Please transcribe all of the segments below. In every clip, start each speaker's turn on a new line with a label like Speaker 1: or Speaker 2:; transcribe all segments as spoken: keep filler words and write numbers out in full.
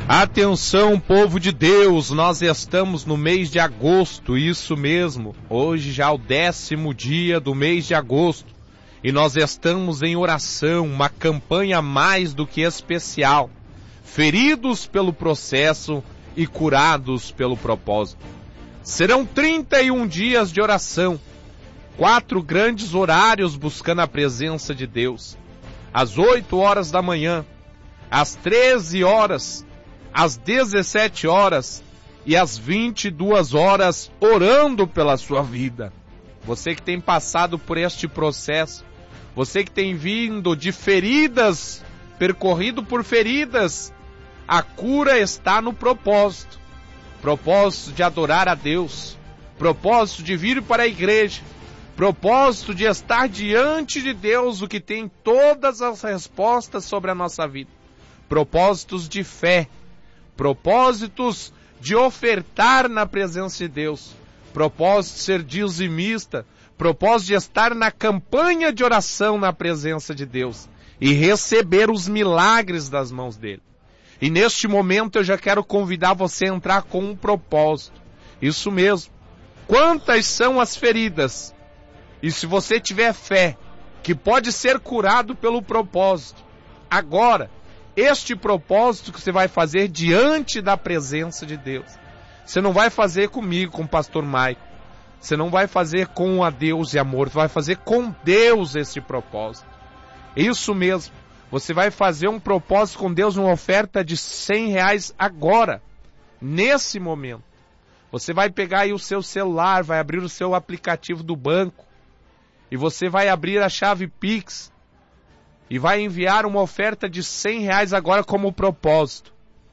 Speaker 1: Atenção, povo de Deus, nós estamos no mês de agosto, isso mesmo, hoje já é o décimo dia do mês de agosto, e nós estamos em oração, uma campanha mais do que especial, feridos pelo processo e curados pelo propósito. Serão trinta e um dias de oração, quatro grandes horários buscando a presença de Deus, às oito horas da manhã, às treze horas, às dezessete horas e às vinte e duas horas, orando pela sua vida. Você que tem passado por este processo, você que tem vindo de feridas, percorrido por feridas, a cura está no propósito. Propósito de adorar a Deus, propósito de vir para a igreja, propósito de estar diante de Deus, o que tem todas as respostas sobre a nossa vida. Propósitos de fé, propósitos de ofertar na presença de Deus, propósito de ser dizimista, propósito de estar na campanha de oração na presença de Deus e receber os milagres das mãos dele. E neste momento eu já quero convidar você a entrar com um propósito. Isso mesmo. Quantas são as feridas? E se você tiver fé que pode ser curado pelo propósito, agora, este propósito que você vai fazer diante da presença de Deus. Você não vai fazer comigo, com o pastor Maico. Você não vai fazer com a Deus e amor. Você vai fazer com Deus esse propósito. Isso mesmo. Você vai fazer um propósito com Deus, uma oferta de cem reais agora. Nesse momento. Você vai pegar aí o seu celular, vai abrir o seu aplicativo do banco. E você vai abrir a chave Pix. E vai enviar uma oferta de cem reais agora como propósito.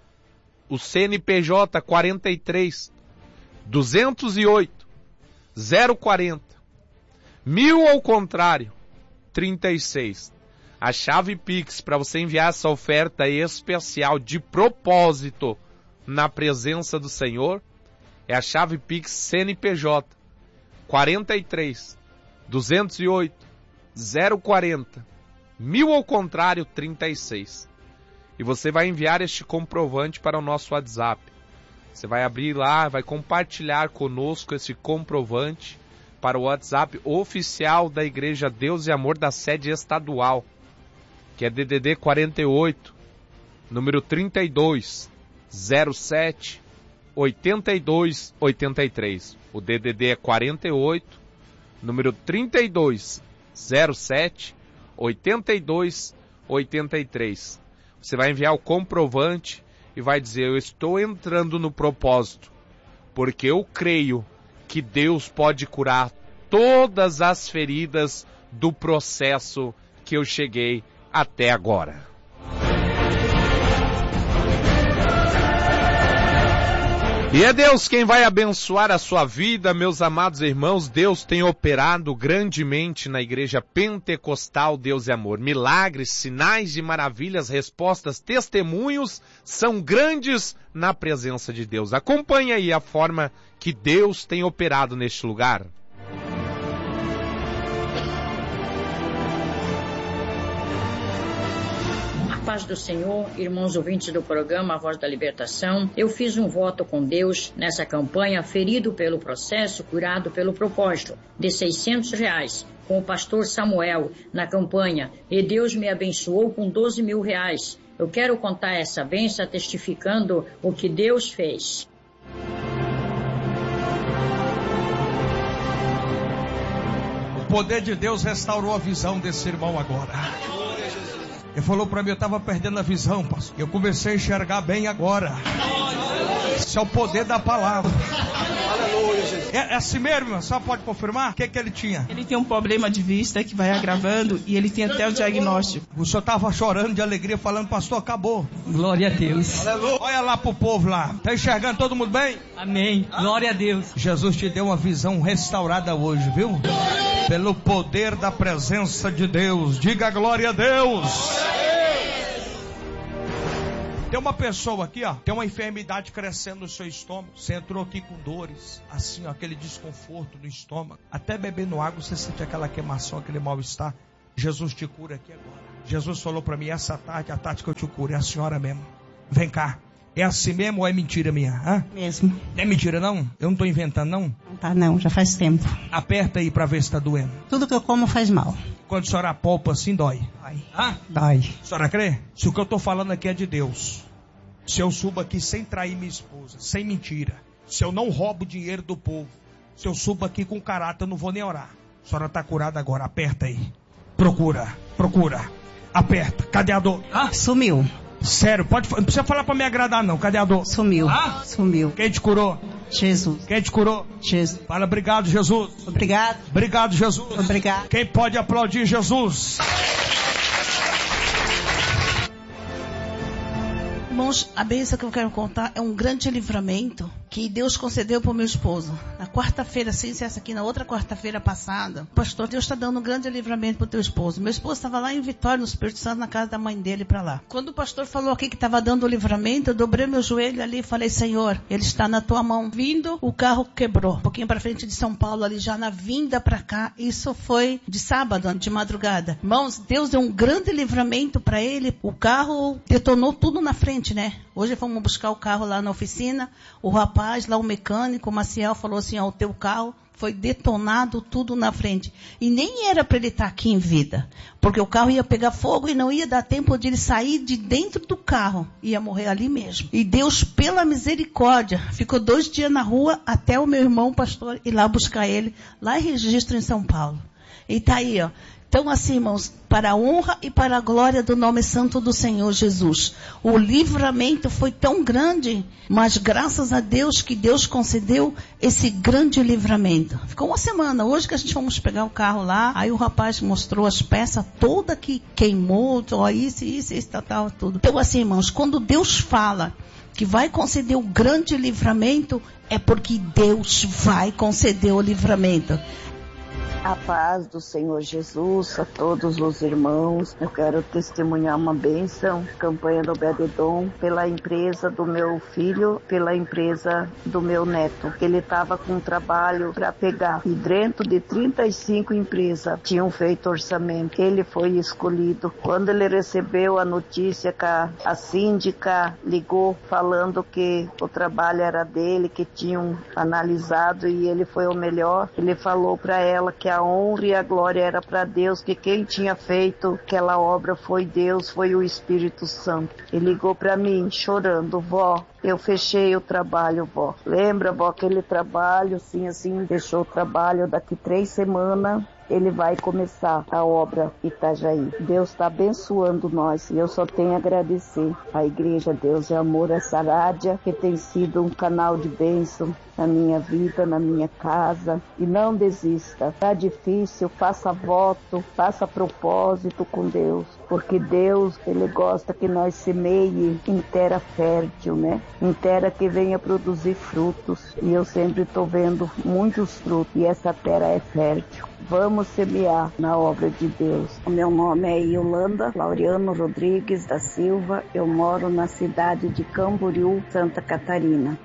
Speaker 1: O C N P J quarenta e três, duzentos e oito, zero quarenta. Mil ao contrário, trinta e seis. A chave Pix para você enviar essa oferta especial de propósito na presença do Senhor é a chave Pix C N P J quarenta e três, duzentos e oito, zero quarenta. Mil ao contrário, trinta e seis. E você vai enviar este comprovante para o nosso WhatsApp. Você vai abrir lá, vai compartilhar conosco esse comprovante para o WhatsApp oficial da Igreja Deus e Amor da sede estadual, que é D D D quarenta e oito, número trinta e dois, zero sete, oitenta e dois, oitenta e três. O D D D é quarenta e oito, número trinta e dois, zero sete, oitenta e dois, oitenta e três. Você vai enviar o comprovante e vai dizer: eu estou entrando no propósito, porque eu creio que Deus pode curar todas as feridas do processo que eu cheguei até agora. E é Deus quem vai abençoar a sua vida, meus amados irmãos. Deus tem operado grandemente na Igreja Pentecostal Deus e Amor. Milagres, sinais de maravilhas, respostas, testemunhos são grandes na presença de Deus. Acompanhe aí a forma que Deus tem operado neste lugar.
Speaker 2: Paz do Senhor, irmãos ouvintes do programa A Voz da Libertação. Eu fiz um voto com Deus nessa campanha, ferido pelo processo, curado pelo propósito, de seiscentos reais, com o pastor Samuel, na campanha, e Deus me abençoou com doze mil reais. Eu quero contar essa bênção testificando o que Deus fez.
Speaker 3: O poder de Deus restaurou a visão desse irmão agora. Ele falou para mim: eu estava perdendo a visão, pastor. Eu comecei a enxergar bem agora. Esse é o poder da palavra. Aleluia, Jesus. É, é assim mesmo, a senhora pode confirmar? O que, que ele tinha?
Speaker 4: Ele tem um problema de vista que vai agravando e ele tem até o diagnóstico.
Speaker 3: O senhor estava chorando de alegria, falando: pastor, acabou.
Speaker 4: Glória a Deus.
Speaker 3: Aleluia. Olha lá pro povo lá. Está enxergando todo mundo bem?
Speaker 4: Amém. Glória a Deus.
Speaker 3: Jesus te deu uma visão restaurada hoje, viu? Pelo poder da presença de Deus. Diga glória a Deus. Tem uma pessoa aqui, ó, tem uma enfermidade crescendo no seu estômago. Você entrou aqui com dores, assim, ó, aquele desconforto no estômago. Até bebendo água você sente aquela queimação, aquele mal-estar. Jesus te cura aqui agora. Jesus falou para mim: essa tarde, a tarde que eu te curo, é a senhora mesmo. Vem cá. É assim mesmo ou é mentira minha? Hã?
Speaker 4: Mesmo.
Speaker 3: Não é mentira não? Eu não tô inventando não?
Speaker 4: Não tá não, já faz tempo.
Speaker 3: Aperta aí pra ver se tá doendo.
Speaker 4: Tudo que eu como faz mal.
Speaker 3: Quando a senhora apalpa assim, dói.
Speaker 4: Dói.
Speaker 3: Hã?
Speaker 4: Dói.
Speaker 3: A senhora crê? Se o que eu tô falando aqui é de Deus, se eu subo aqui sem trair minha esposa, sem mentira, se eu não roubo dinheiro do povo, se eu subo aqui com caráter, eu não vou nem orar. A senhora tá curada agora, aperta aí. Procura, procura. Aperta. Cadê a dor?
Speaker 4: Ah, sumiu.
Speaker 3: Sério, pode, não precisa falar pra me agradar não. Cadê a dor?
Speaker 4: Sumiu.
Speaker 3: Ah?
Speaker 4: Sumiu.
Speaker 3: Quem te curou?
Speaker 4: Jesus.
Speaker 3: Quem te curou?
Speaker 4: Jesus.
Speaker 3: Fala, obrigado, Jesus.
Speaker 4: Obrigado.
Speaker 3: Obrigado, Jesus.
Speaker 4: Obrigado.
Speaker 3: Quem pode aplaudir Jesus?
Speaker 5: Irmãos, a bênção que eu quero contar é um grande livramento que Deus concedeu para o meu esposo. Na quarta-feira, sem ser essa aqui, na outra quarta-feira passada, pastor, Deus está dando um grande livramento para o teu esposo. Meu esposo estava lá em Vitória, no Espírito Santo, na casa da mãe dele, para lá. Quando o pastor falou aqui que estava dando o livramento, eu dobrei meu joelho ali e falei, Senhor, ele está na tua mão. Vindo, o carro quebrou. Um pouquinho para frente de São Paulo, ali já na vinda para cá. Isso foi de sábado, de madrugada. Irmãos, Deus deu um grande livramento para ele. O carro detonou tudo na frente, né? Hoje fomos buscar o carro lá na oficina. O rapaz, lá o mecânico, o Maciel, falou assim, ó, o teu carro foi detonado tudo na frente. E nem era para ele estar aqui em vida. Porque o carro ia pegar fogo e não ia dar tempo de ele sair de dentro do carro. Ia morrer ali mesmo. E Deus, pela misericórdia, ficou dois dias na rua até o meu irmão, pastor, ir lá buscar ele, lá em Registro, em São Paulo. E tá aí, ó. Então, assim, irmãos, para a honra e para a glória do nome santo do Senhor Jesus. O livramento foi tão grande, mas graças a Deus que Deus concedeu esse grande livramento. Ficou uma semana. Hoje que a gente fomos pegar o carro lá, aí o rapaz mostrou as peças todas que queimou, ó, isso, isso, isso, tal, tal, tudo. Então, assim, irmãos, quando Deus fala que vai conceder o grande livramento, é porque Deus vai conceder o livramento.
Speaker 6: A paz do Senhor Jesus a todos os irmãos. Eu quero testemunhar uma bênção, campanha do Obed-edom, pela empresa do meu filho, pela empresa do meu neto. Ele estava com um trabalho para pegar e dentro de trinta e cinco empresas tinham feito orçamento. Ele foi escolhido. Quando ele recebeu a notícia que a, a síndica ligou falando que o trabalho era dele, que tinham analisado e ele foi o melhor, ele falou para ela que a honra e a glória era para Deus, que quem tinha feito aquela obra foi Deus, foi o Espírito Santo. Ele ligou para mim chorando, vó, eu fechei o trabalho, vó. Lembra, vó, aquele trabalho, assim, assim, fechou o trabalho, daqui três semanas ele vai começar a obra Itajaí. Deus está abençoando nós e eu só tenho a agradecer à Igreja Deus é Amor, essa rádio que tem sido um canal de bênção na minha vida, na minha casa. E não desista, tá difícil, faça voto, faça propósito com Deus, porque Deus, Ele gosta que nós semeie em terra fértil, né? Em terra que venha produzir frutos. E eu sempre estou vendo muitos frutos e essa terra é fértil. Vamos semear na obra de Deus. O meu nome é Yolanda Laureano Rodrigues da Silva. Eu moro na cidade de Camboriú, Santa Catarina.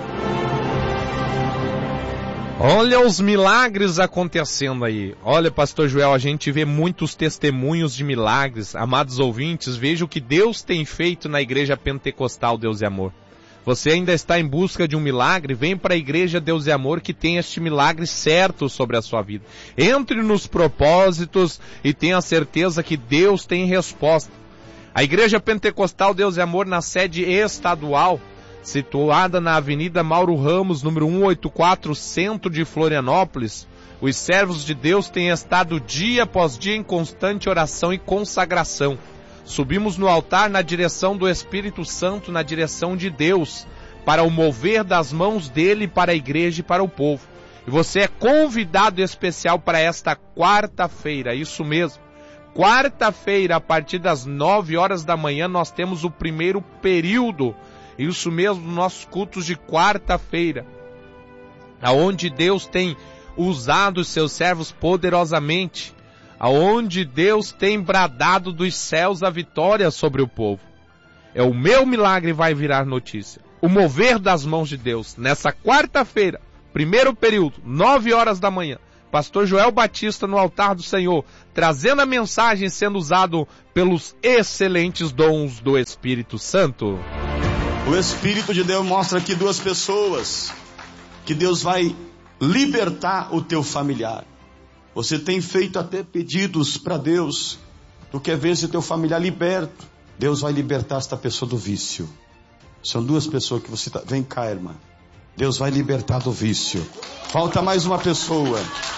Speaker 1: Olha os milagres acontecendo aí. Olha, pastor Joel, a gente vê muitos testemunhos de milagres. Amados ouvintes, veja o que Deus tem feito na Igreja Pentecostal Deus e Amor. Você ainda está em busca de um milagre? Vem para a Igreja Deus e Amor que tem este milagre certo sobre a sua vida. Entre nos propósitos e tenha certeza que Deus tem resposta. A Igreja Pentecostal Deus e Amor na sede estadual, situada na Avenida Mauro Ramos, número cento e oitenta e quatro, centro de Florianópolis. Os servos de Deus têm estado dia após dia em constante oração e consagração. Subimos no altar na direção do Espírito Santo, na direção de Deus, para o mover das mãos dele para a igreja e para o povo. E você é convidado especial para esta quarta-feira, isso mesmo. Quarta-feira, a partir das nove horas da manhã, nós temos o primeiro período, isso mesmo, nossos cultos de quarta-feira, aonde Deus tem usado os seus servos poderosamente, aonde Deus tem bradado dos céus a vitória sobre o povo. É o meu milagre vai virar notícia. O mover das mãos de Deus. Nessa quarta-feira, primeiro período, nove horas da manhã, pastor Joel Batista no altar do Senhor, trazendo a mensagem sendo usado pelos excelentes dons do Espírito Santo.
Speaker 7: O Espírito de Deus mostra aqui duas pessoas que Deus vai libertar o teu familiar. Você tem feito até pedidos para Deus. Tu quer ver esse teu familiar liberto? Deus vai libertar esta pessoa do vício. São duas pessoas que você tá... Vem cá, irmã. Deus vai libertar do vício. Falta mais uma pessoa.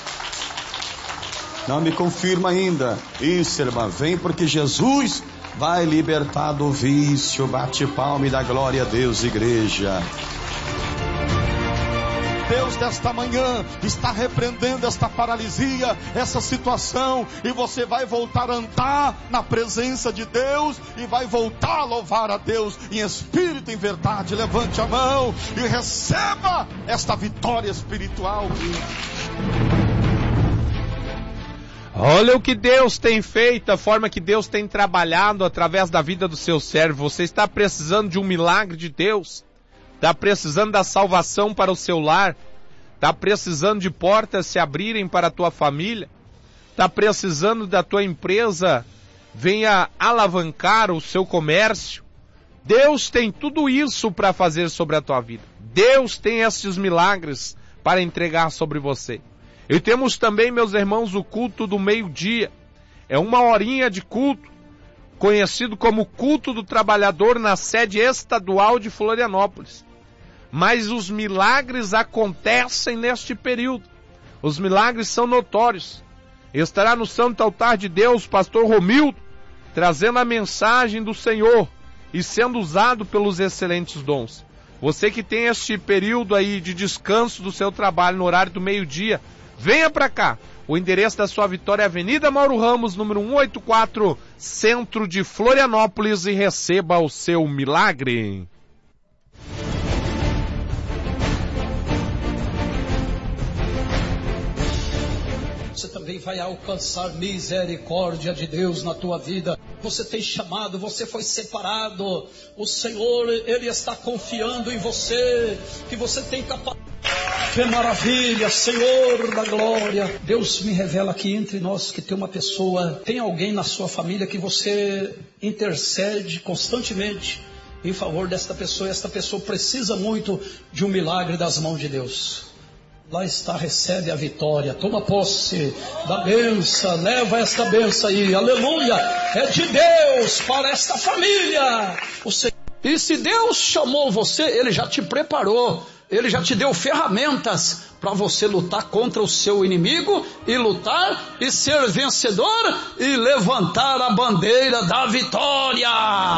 Speaker 7: Não me confirma ainda. Isso, irmã. Vem porque Jesus vai libertar do vício. Bate palma e dá glória a Deus, igreja.
Speaker 8: Deus desta manhã está repreendendo esta paralisia, essa situação, e você vai voltar a andar na presença de Deus e vai voltar a louvar a Deus em espírito e em verdade. Levante a mão e receba esta vitória espiritual.
Speaker 1: Olha o que Deus tem feito, a forma que Deus tem trabalhado através da vida do seu servo. Você está precisando de um milagre de Deus? Está precisando da salvação para o seu lar? Está precisando de portas se abrirem para a tua família? Está precisando da tua empresa venha alavancar o seu comércio? Deus tem tudo isso para fazer sobre a tua vida. Deus tem esses milagres para entregar sobre você. E temos também, meus irmãos, o culto do meio-dia. É uma horinha de culto, conhecido como culto do trabalhador na sede estadual de Florianópolis. Mas os milagres acontecem neste período. Os milagres são notórios. Estará no Santo Altar de Deus, pastor Romildo, trazendo a mensagem do Senhor e sendo usado pelos excelentes dons. Você que tem este período aí de descanso do seu trabalho no horário do meio-dia, venha para cá. O endereço da sua vitória é Avenida Mauro Ramos, número cento e oitenta e quatro, centro de Florianópolis, e receba o seu milagre.
Speaker 9: Você também vai alcançar misericórdia de Deus na tua vida. Você tem chamado, você foi separado. O Senhor, Ele está confiando em você, que você tem capacidade. Que maravilha, Senhor da glória. Deus me revela aqui entre nós que tem uma pessoa, tem alguém na sua família que você intercede constantemente em favor desta pessoa. E esta pessoa precisa muito de um milagre das mãos de Deus. Lá está, recebe a vitória, toma posse da bênção, leva esta bênção aí, aleluia, é de Deus para esta família. O Senhor... E se Deus chamou você, Ele já te preparou, Ele já te deu ferramentas para você lutar contra o seu inimigo, e lutar, e ser vencedor, e levantar a bandeira da vitória.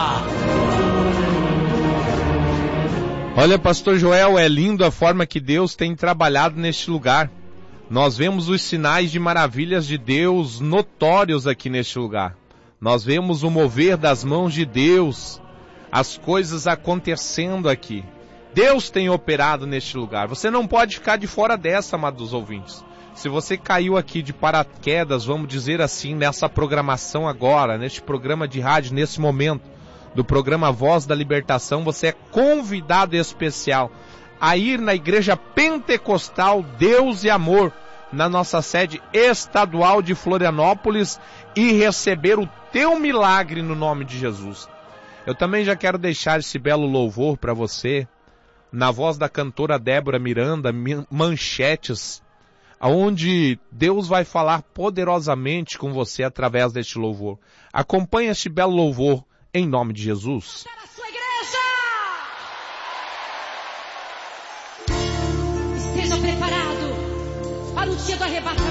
Speaker 1: Olha, pastor Joel, é lindo a forma que Deus tem trabalhado neste lugar. Nós vemos os sinais de maravilhas de Deus notórios aqui neste lugar. Nós vemos o mover das mãos de Deus, as coisas acontecendo aqui. Deus tem operado neste lugar. Você não pode ficar de fora dessa, amados ouvintes. Se você caiu aqui de paraquedas, vamos dizer assim, nessa programação agora, neste programa de rádio, nesse momento, do programa Voz da Libertação, você é convidado especial a ir na Igreja Pentecostal Deus e Amor, na nossa sede estadual de Florianópolis, e receber o teu milagre no nome de Jesus. Eu também já quero deixar esse belo louvor para você, na voz da cantora Débora Miranda, Manchetes, onde Deus vai falar poderosamente com você através deste louvor. Acompanhe este belo louvor em nome de Jesus.
Speaker 10: Para a sua igreja! Esteja preparado para o dia do arrebatamento.